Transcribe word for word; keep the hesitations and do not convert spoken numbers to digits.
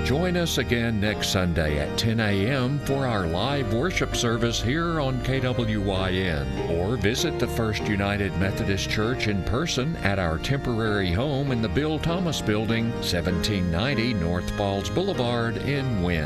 Join us again next Sunday at ten a.m. for our live worship service here on K W Y N, or visit the First United Methodist Church in person at our temporary home in the Bill Thomas Building, seventeen ninety North Falls Boulevard in Wynne.